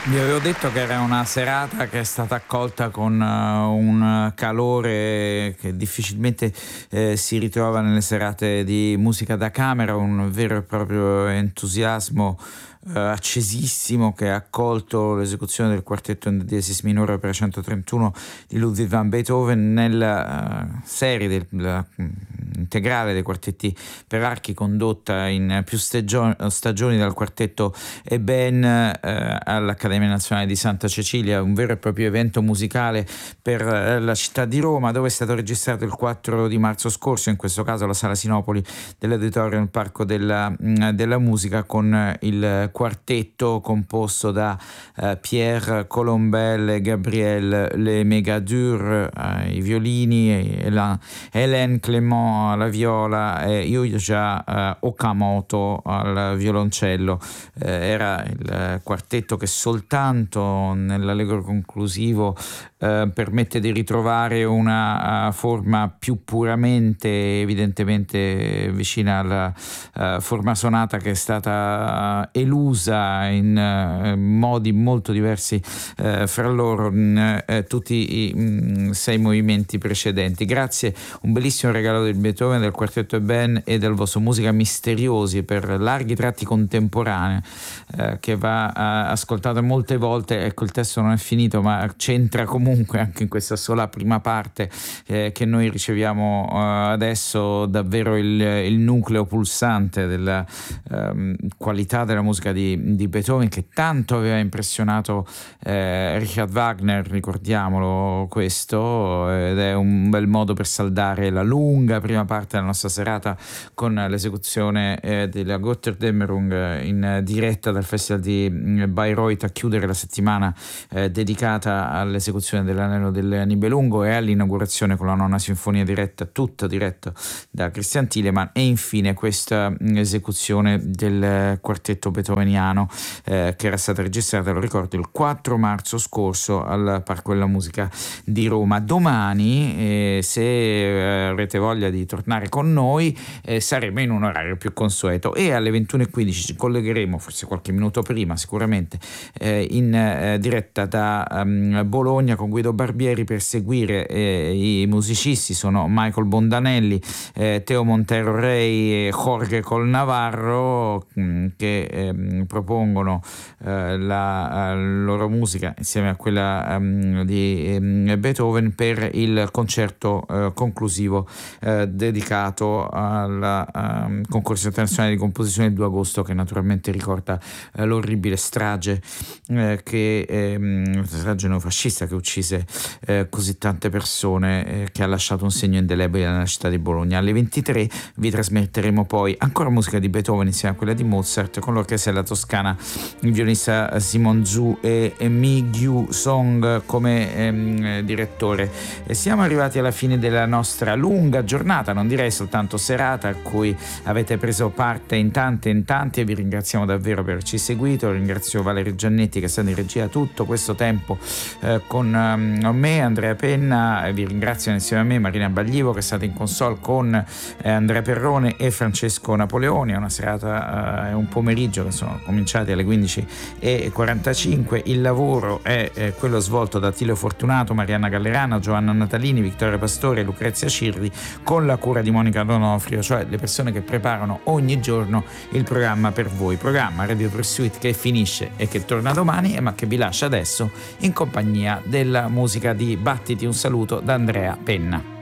Vi avevo detto che era una serata che è stata accolta con un calore che difficilmente si ritrova nelle serate di musica da camera, un vero e proprio entusiasmo accesissimo che ha accolto l'esecuzione del quartetto in diesis minore opera 131 di Ludwig van Beethoven nella serie integrale dei quartetti per archi condotta in più stagioni dal quartetto Eben all'Accademia Nazionale di Santa Cecilia, un vero e proprio evento musicale per la città di Roma, dove è stato registrato il 4 di marzo scorso, in questo caso alla Sala Sinopoli dell'Auditorium Parco della Musica, con il quartetto composto da Pierre Colombel e Gabriel Le Megadur ai violini, e Hélène Clément alla viola e Yuja Okamoto al violoncello. Era il quartetto che soltanto nell'allegro conclusivo permette di ritrovare una forma più puramente, evidentemente vicina alla forma sonata che è stata elusa in modi molto diversi fra loro in tutti i 6 movimenti precedenti. Grazie, un bellissimo regalo del Beethoven, del quartetto Eben e del vostro Musica Misteriosi per larghi tratti contemporanei, che va ascoltato molte volte. Ecco, il testo non è finito, ma c'entra comunque anche in questa sola prima parte che noi riceviamo adesso, davvero il nucleo pulsante della qualità della musica di Beethoven, che tanto aveva impressionato Richard Wagner, ricordiamolo questo, ed è un bel modo per saldare la lunga prima parte della nostra serata con l'esecuzione della Götterdämmerung in diretta dal Festival di Bayreuth, a chiudere la settimana dedicata all'esecuzione dell'Anello del Nibelungo e all'inaugurazione con la nona sinfonia diretta, tutta diretta da Christian Thielemann, e infine questa esecuzione del quartetto beethoveniano che era stata registrata, lo ricordo, il 4 marzo scorso al Parco della Musica di Roma. Domani, se avrete voglia di tornare con noi, saremo in un orario più consueto e alle 21:15 ci collegheremo, forse qualche minuto prima sicuramente, in diretta da Bologna con Guido Barbieri per seguire i musicisti. Sono Michael Bondanelli, Teo Montero Rey e Jorge Colnavarro, che propongono la loro musica insieme a quella di Beethoven per il concerto conclusivo dedicato al concorso internazionale di composizione del 2 agosto, che naturalmente ricorda l'orribile strage strage neofascista che uccise così tante persone, che ha lasciato un segno indelebile nella città di Bologna. Alle 23 vi trasmetteremo poi ancora musica di Beethoven insieme a quella di Mozart, con l'orchestra toscana, il violinista Simon Zhu e Mi Gyu Song come direttore. E siamo arrivati alla fine della nostra lunga giornata, non direi soltanto serata, a cui avete preso parte in tanti, e vi ringraziamo davvero per averci seguito. Ringrazio Valerio Giannetti, che è stato in regia tutto questo tempo con me, Andrea Penna, e vi ringrazio insieme a me Marina Baglivo, che è stata in console con Andrea Perrone e Francesco Napoleoni. È una serata e un pomeriggio che sono cominciati alle 15:45. Il lavoro è quello svolto da Tilio Fortunato, Marianna Gallerano, Giovanna Natalini, Vittoria Pastore e Lucrezia Cirri, con la cura di Monica Donofrio, cioè le persone che preparano ogni giorno il programma per voi. Programma Radio Pursuit che finisce e che torna domani, ma che vi lascia adesso in compagnia della musica di Battiti. Un saluto da Andrea Penna.